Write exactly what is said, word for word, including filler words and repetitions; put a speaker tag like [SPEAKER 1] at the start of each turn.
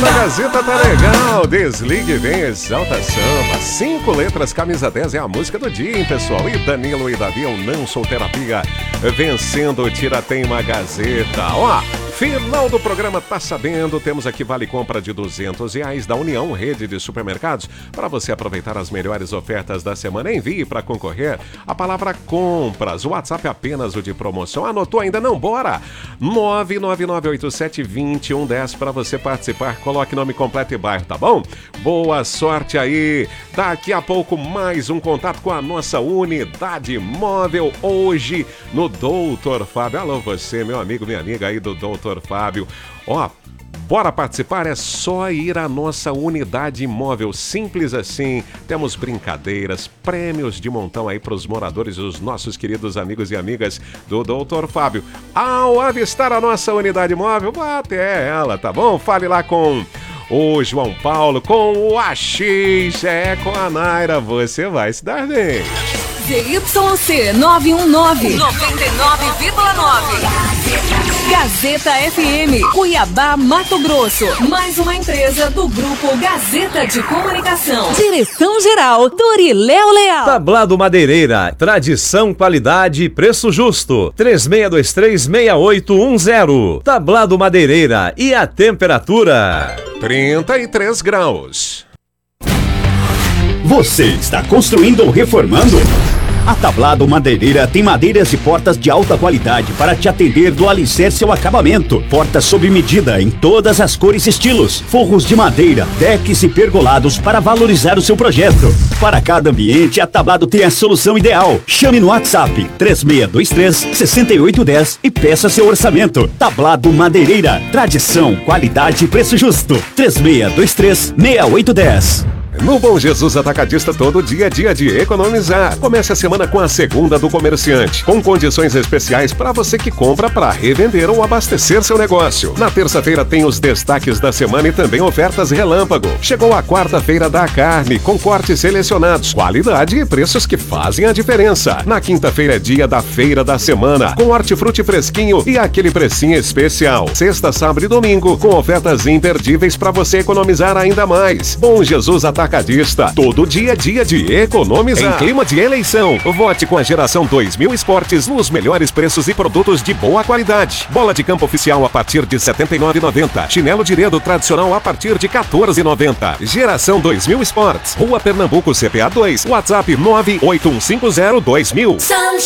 [SPEAKER 1] na Gazeta tá legal. Desligue bem, exalta samba. Cinco letras, camisa dez é a música do dia, hein, pessoal? E Danilo e Davi, eu não sou terapia. Vencendo o Tirateima Gazeta. Ó, final do programa, tá sabendo? Temos aqui vale compra de duzentos reais da União, rede de supermercados. Para você aproveitar as melhores ofertas da semana, envie para concorrer a palavra compras. O WhatsApp é apenas o de promoção. Anotou ainda não? Bora! nove nove nove oito sete dois um um zero para você participar. Coloque nome completo e bairro, tá bom? Boa sorte aí! Daqui a pouco mais um contato com a nossa unidade móvel hoje no doutor Fábio. Alô você, meu amigo, minha amiga aí do doutor Fábio. Ó, bora participar? É só ir à nossa unidade móvel, simples assim. Temos brincadeiras, prêmios de montão aí para os moradores, os nossos queridos amigos e amigas do doutor Fábio. Ao avistar a nossa unidade móvel, vá até ela, tá bom? Fale lá com o João Paulo, com o A X, é, com a Naira, você vai se dar bem.
[SPEAKER 2] Z Y C nove um nove, noventa e nove vírgula nove. Gazeta F M, Cuiabá, Mato Grosso. Mais uma empresa do Grupo Gazeta de Comunicação. Direção-geral, Doriléo Leal.
[SPEAKER 3] Tablado Madeireira, tradição, qualidade e preço justo. três seis dois três, seis oito um zero. Tablado Madeireira e a temperatura?
[SPEAKER 1] trinta e três graus.
[SPEAKER 4] Você está construindo ou reformando? A Tablado Madeireira tem madeiras e portas de alta qualidade para te atender do alicerce ao acabamento. Portas sob medida em todas as cores e estilos. Forros de madeira, decks e pergolados para valorizar o seu projeto. Para cada ambiente, a Tablado tem a solução ideal. Chame no WhatsApp três seis dois três, seis oito um zero e peça seu orçamento. Tablado Madeireira. Tradição, qualidade e preço justo. três seis dois três, seis oito um zero.
[SPEAKER 1] No Bom Jesus Atacadista, todo dia é dia de economizar. Comece a semana com a segunda do comerciante, com condições especiais para você que compra para revender ou abastecer seu negócio. Na terça-feira tem os destaques da semana e também ofertas relâmpago. Chegou a quarta-feira da carne, com cortes selecionados, qualidade e preços que fazem a diferença. Na quinta-feira é dia da feira da semana, com hortifruti fresquinho e aquele precinho especial. Sexta, sábado e domingo, com ofertas imperdíveis para você economizar ainda mais. Bom Jesus Atacadista. Atacadista, todo dia é dia de economizar. Em clima de eleição, vote com a Geração dois mil Esportes nos melhores preços e produtos de boa qualidade. Bola de campo oficial a partir de setenta e nove reais e noventa centavos. Chinelo de dedo tradicional a partir de quatorze reais e noventa centavos. Geração dois mil Esportes, Rua Pernambuco, C P A dois, WhatsApp nove oito um cinco zero dois mil.